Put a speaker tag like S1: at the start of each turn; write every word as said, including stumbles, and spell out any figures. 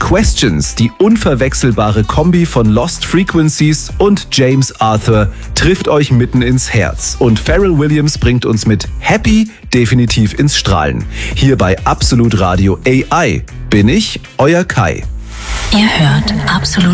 S1: Questions, die unverwechselbare Kombi von Lost Frequencies und James Arthur, trifft euch mitten ins Herz. Und Pharrell Williams bringt uns mit Happy definitiv ins Strahlen. Hier bei Absolut Radio A I bin ich, euer Kai.
S2: Ihr hört Absolut